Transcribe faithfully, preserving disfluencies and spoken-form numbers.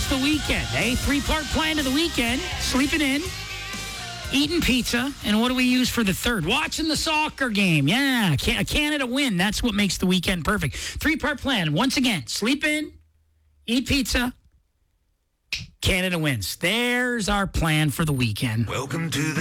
the weekend, eh? Three-part plan to the weekend. Sleeping in, eating pizza, and what do we use for the third? Watching the soccer game. Yeah, a Canada win. That's what makes the weekend perfect. Three-part plan. Once again, sleep in, eat pizza, Canada wins. There's our plan for the weekend. Welcome to the